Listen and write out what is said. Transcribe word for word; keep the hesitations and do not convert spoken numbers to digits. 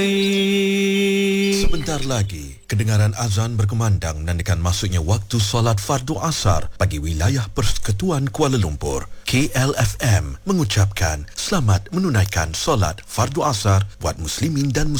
Sebentar lagi, kedengaran azan berkumandang menandakan masuknya waktu solat fardu asar bagi wilayah Persekutuan Kuala Lumpur. K L F M mengucapkan selamat menunaikan solat fardu asar buat muslimin dan muslimin